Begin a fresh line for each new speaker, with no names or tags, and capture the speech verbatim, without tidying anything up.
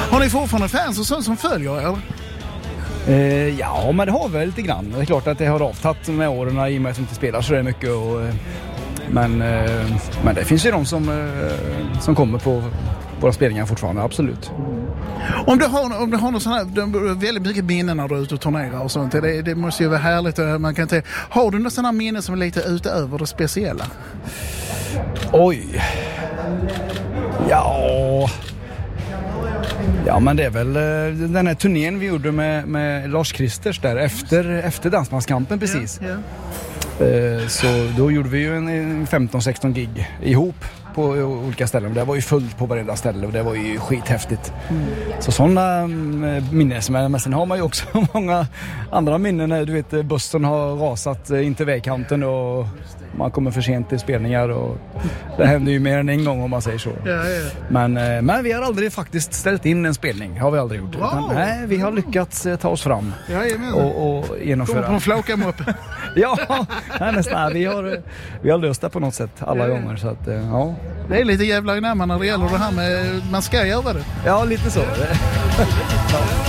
Har ni fortfarande fans och sånt som följer er?
Eh, ja, men det har väl lite grann. Det är klart att det har avtagit med åren i och med att vi inte spelar så det är mycket. Och, men, eh, men det finns ju de som, eh, som kommer på våra spelningar fortfarande, absolut.
Om du har, om du har någon sån här, väldigt mycket minnen när du är ute och turnerar och sånt, det, det måste ju vara härligt. Man kan inte, har du någon sån här minnen som är lite utöver det speciella?
Oj. Ja... Ja, men det är väl den här turnén vi gjorde med, med Lars Kristers där efter, efter Dansbandskampen precis. Yeah, yeah. Så då gjorde vi ju en femton sexton gig ihop på olika ställen. Det var ju fullt på varenda ställe och det var ju skithäftigt. Mm. Så sådana minnen som är, men sen har man ju också många andra minnen. Du vet, bussen har rasat in till vägkanten och man kommer för sent till spelningar och det händer ju mer än en gång om man säger så. Ja, ja. Men, men vi har aldrig faktiskt ställt in en spelning, har vi aldrig gjort. Wow. Utan, nej, vi har lyckats ta oss fram ja, och, och genomföra.
Kommer på en flåkam upp.
Ja, nej, nästan. Vi har, vi har löst det på något sätt alla ja, gånger. Så att, ja.
Det är lite jävla i närmare när det gäller det här med man ska göra det.
Ja, lite så. Ja.